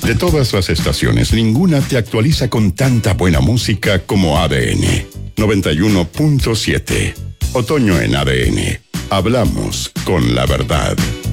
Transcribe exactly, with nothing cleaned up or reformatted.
De todas las estaciones, ninguna te actualiza con tanta buena música como A D N. noventa y uno punto siete. Otoño en A D N. Hablamos con la verdad.